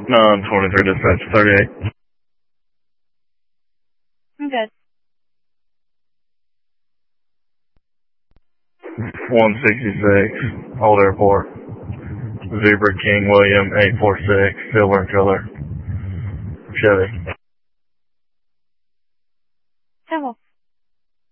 923 dispatch 38. I'm good. 166, Old Airport. Zebra King William 846, silver in color. Chevy.